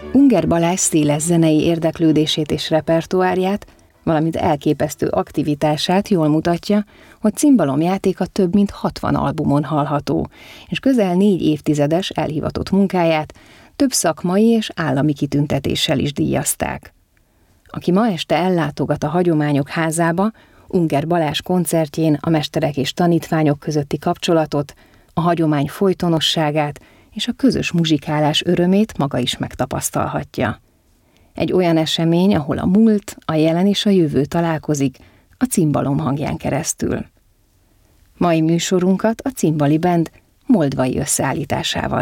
Ungár Balázs széles zenei érdeklődését és repertoárját, valamint elképesztő aktivitását jól mutatja, hogy cimbalomjátéka több mint 60 albumon hallható, és közel 4 évtizedes elhivatott munkáját több szakmai és állami kitüntetéssel is díjazták. Aki ma este ellátogat a Hagyományok Házába, Ungár Balázs koncertjén a mesterek és tanítványok közötti kapcsolatot, a hagyomány folytonosságát és a közös muzsikálás örömét maga is megtapasztalhatja. Egy olyan esemény, ahol a múlt, a jelen és a jövő találkozik a cimbalom hangján keresztül. Mai műsorunkat a Cimbali Band moldvai összeállításával